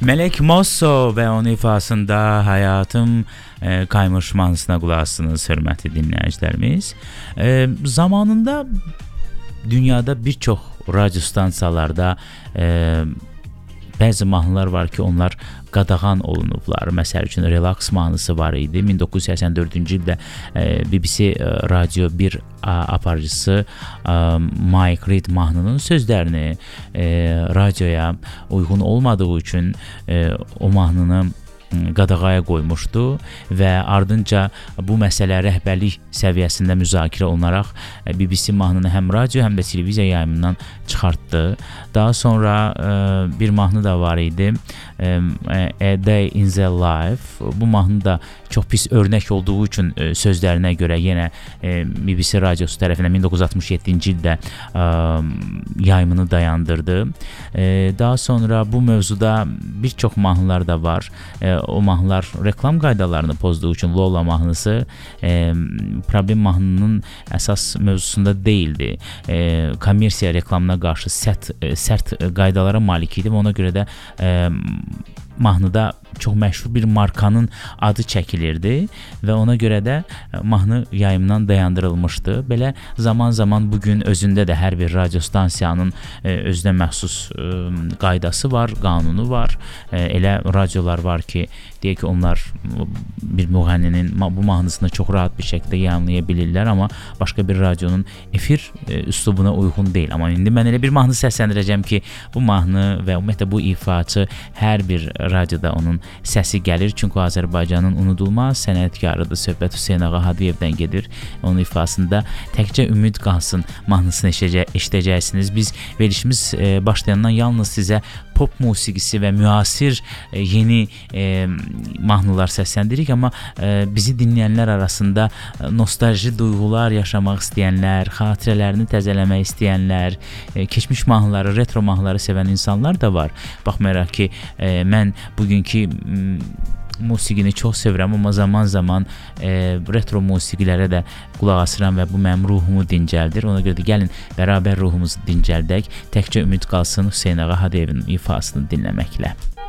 Melek Mosso və onun ifasında Həyatım Kaymış mahnısına qulaq asdınız, hörmətli dinləyicilərimiz. Zamanında dünyada bir çox radio stansiyalarda bəzi mahnılar var ki, onlar qadağan olunublar. Məsəl üçün Relax mahnısı var idi. 1984-cü ildə BBC Radio 1 aparıcısı Mike Reed mahnının sözlərini radioya uyğun olmadığı üçün o mahnını qadağaya qoymuşdu və ardınca bu məsələ rəhbərlik səviyyəsində müzakirə olunaraq BBC mahnını həm radio, həm də televiziya yayımından çıxartdı. Daha sonra bir mahnı da var idi, A Day in the Life. Bu mahnı da çox pis örnək olduğu üçün sözlərinə görə yenə BBC radiosu tərəfindən 1967-ci ildə yayımını dayandırdı. Daha sonra bu mövzuda bir çox mahnılar da var. O mahnılar reklam qaydalarını pozduğu üçün Lola mahnısı problem mahnının əsas mövzusunda deyildi. Kommersiya reklamına qarşı sərt qaydalara malik idi və ona görə də mahnıda çox məşhur bir markanın adı çəkilirdi və ona görə də mahnı yayımdan dayandırılmışdı. Belə zaman-zaman bugün özündə də hər bir radio stansiyanın özünə məxsus qaydası var, qanunu var. Elə radiolar var ki, deyək ki, onlar bir müğənninin bu mahnısını çox rahat bir şəkildə yayımlaya bilirlər, amma başqa bir radionun efir üslubuna uyğun deyil. Amma indi mən elə bir mahnı səsləndirəcəm ki, bu mahnı və ümumiyyətlə bu ifaçı hər bir radioda onun səsi gəlir. Çünki Azərbaycanın unudulmaz sənətkarıdır. Söhbət Hüseyn Ağa Hadiyevdən gedir. Onun ifasında Təkcə Ümid Qalsın mahnısını eşidəcəksiniz. Biz verilişimiz başlayandan yalnız sizə pop musiqisi və müasir yeni mahnılar səsləndirik, amma bizi dinləyənlər arasında nostalji duyğular yaşamaq istəyənlər, xatirələrini təzələmək istəyənlər, keçmiş mahnıları, retro mahnıları sevən insanlar da var. Baxmayaraq ki, mən bugünkü musiqini çox sevirəm, amma zaman-zaman retro musiqilərə də qulaq asıram və bu mənim ruhumu dincəldir. Ona görə də gəlin bərabər ruhumuzu dincəldək. Təkcə Ümid Qalsın Hüseyn Ağa Hadiyevin ifasını dinləməklə.